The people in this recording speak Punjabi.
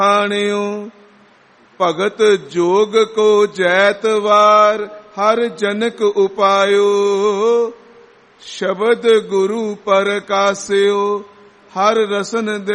ਆਣਿਓ ਭਗਤ ਜੋਗ ਕੋ ਜੈਤਵਾਰ ਹਰ ਜਨਕ ਉਪਾਇਓ ਸ਼ਬਦ ਗੁਰੂ ਪਰਕਾਸਿਓ ਹਰ ਰਸਨ